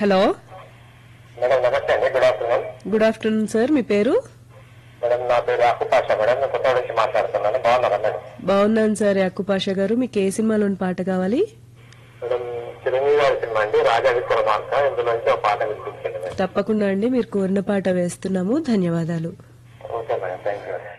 Hello, madam నమస్తే అండి. Good afternoon. Good afternoon sir. మీ పేరు? మేడం నా పేరు అకుపాష మేడం. నేను కొత్త నుంచి మాట్లాడుతున్నాను. బాగున్నారా మేడం? బాగున్నాను సార్. యాకుపాష గారు, మీకు ఏ సినిమాలోని పాట కావాలి? మేడం చిరంజీవి గారి సినిమా అండి, రాజా విక్రమార్క. ఇందులో నుంచి ఒక పాట వినిపించండి మేడం. తప్పకుండా అండి, మీరు కోరిన పాట వేస్తున్నాము. ధన్యవాదాలు. Okay madam, thank you.